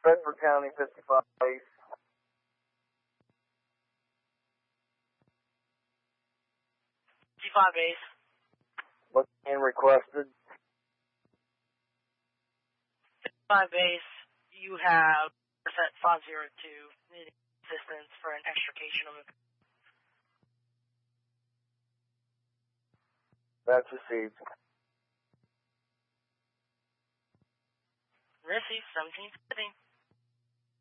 Bedford County 55 base. 55 base. What's being requested? 55 base, you have percent 502 needing assistance for an extrication of it. That's received. Received 1750.